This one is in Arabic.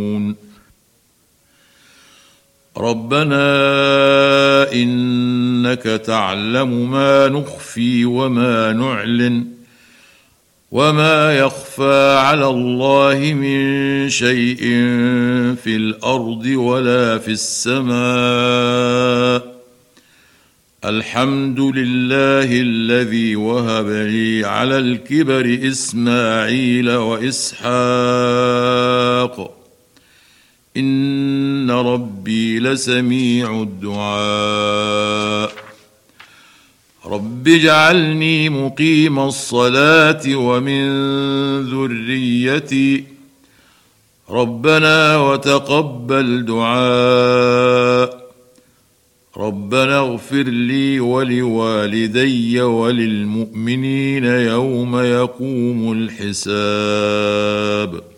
ربنا إنك تعلم ما نخفي وما نعلن وما يخفى على الله من شيء في الأرض ولا في السماء. الحمد لله الذي وهب لي على الكبر إسماعيل وإسحاق إن ربي لسميع الدعاء. رب اجعلني مقيم الصلاة ومن ذريتي ربنا وتقبل دعاء. ربنا اغفر لي ولوالدي وللمؤمنين يوم يقوم الحساب.